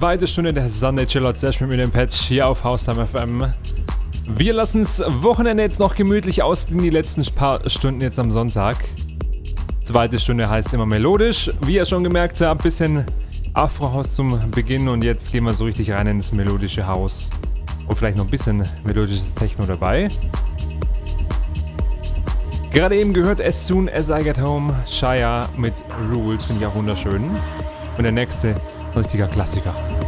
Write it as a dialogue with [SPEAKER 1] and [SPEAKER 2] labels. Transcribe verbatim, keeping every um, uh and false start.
[SPEAKER 1] Zweite Stunde der Sunday Chillout Session mit dem Patch hier auf Haustime F M. Wir lassen das Wochenende jetzt noch gemütlich ausgehen, die letzten paar Stunden jetzt am Sonntag. Zweite Stunde heißt immer melodisch. Wie ihr schon gemerkt habt, ein bisschen Afro-Haus zum Beginn und jetzt gehen wir so richtig rein ins melodische Haus. Und vielleicht noch ein bisschen melodisches Techno dabei. Gerade eben gehört As Soon As I Get Home, Shia mit Rules, finde ich auch wunderschön. Und der nächste, ein richtiger Klassiker.